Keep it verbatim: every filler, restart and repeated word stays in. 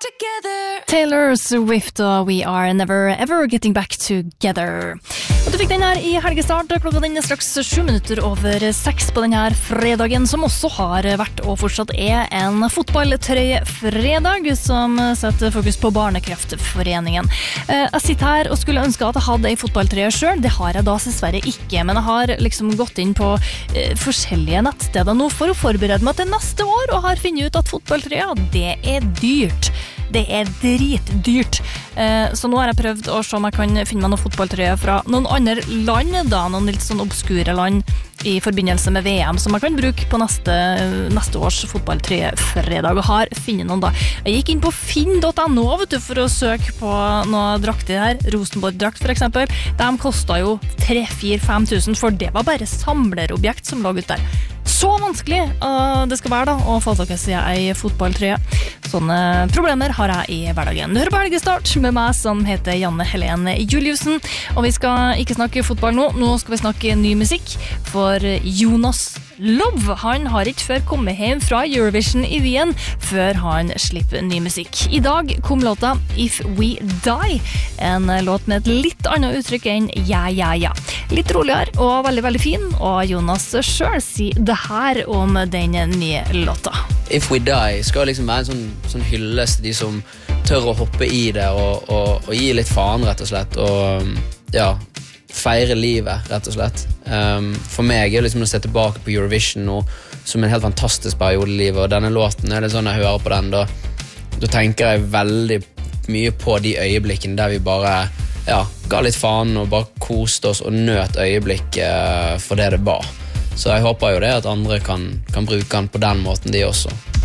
Taylor Swift og We Are Never Ever Getting Back Together. Og du fikk den her i helgestart. Klokka den er straks sju minutter over seks på denne fredagen, som også har vært og fortsatt er en fotballtrøyefredag som setter fokus på Barnekreftforeningen. Jeg sitter her og skulle ønske at jeg hadde en fotballtrøye selv. Det har jeg da dessverre ikke, men jeg har liksom gått inn på forskjellige nettsteder nå for å forberede meg til neste år, og har funnet ut at fotballtrøya, det er dyrt. Det er dritdyrt. Så nå har jeg prøvd å se om jeg kan finne meg noen fotballtrøyer fra noen andre land, da, noen litt sånn obskure land i forbindelse med V M, som jeg kan bruke på neste, neste års fotballtrøyefredag, og har funnet noen da. Jeg gikk inn på finn punktum no vet du, for å søke på noen drakter her, Rosenborg-drakt for eksempel. De kostet jo tre, fire, fem tusen, for det var bare samlerobjekt som lå ut der. Så vanskelig uh, det skal være da, å få tak i ei fotballtrøye. Sånne problemer har jeg i hverdagen. Du hører på Helgestart med meg som heter Janne Helene Juliussen, og vi skal ikke snakke fotball nå. Nå skal vi snakke ny musikk, for Jonas Love, han har ikke før kommet hjem fra Eurovision i Wien før han slipper ny musikk. I dag kom låta If We Die, en låt med et litt annet uttrykk enn ja, ja, ja. Litt roligere og veldig, veldig fin, og Jonas selv sier det her om den nye låta. If We Die skal liksom være en sånn, sånn hyllest til de som tør å hoppe i det og, og, og gi litt faen, rett og slett, og ja, feire livet, rett og slett. Um, for meg er liksom å se tilbake på Eurovision nå som en helt fantastisk periode i livet, og denne låten er det sånn jeg hører på den, da, da tenker jeg veldig mye på de øyeblikkene der vi bare ja, ga litt faen og bare koste oss og nøt øyeblikket for det det var. Så jeg håper jo det at andre kan, kan bruke den på den måten de også.